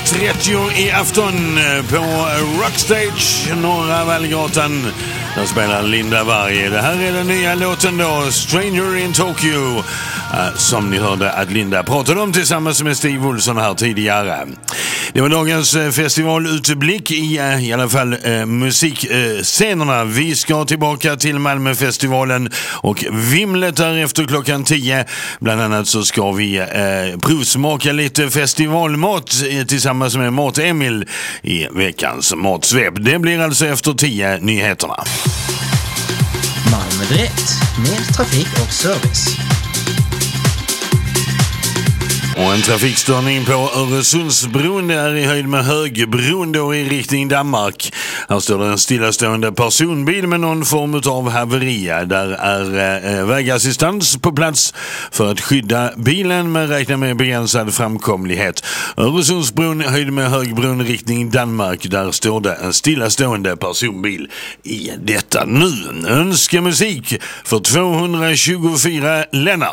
20:30 i afton på Rockstage, Norra Vallgatan. Där spelar Linda Varg. Det här är den nya låten då, Stranger in Tokyo, som ni hörde att Linda pratade om tillsammans med Steve Olsson här tidigare. Det var dagens festivalutblick i alla fall musikscenerna. Vi ska tillbaka till Malmöfestivalen och vimlet där efter klockan 10. Bland annat så ska vi provsmaka lite festivalmat tillsammans med Mat-Emil i veckans matsvep. Det blir alltså efter 10 nyheterna. Malmö direkt, mer trafik och service. Och en trafikstörning på Öresundsbron, det är i höjd med Högbron då i riktning Danmark. Här står det en stillastående personbil med någon form av haveri. Där är vägassistans på plats för att skydda bilen, men räknar med begränsad framkomlighet. Öresundsbron i höjd med Högbron riktning Danmark, där står det en stillastående personbil i detta nu. Önskemusik för 224 Lennart.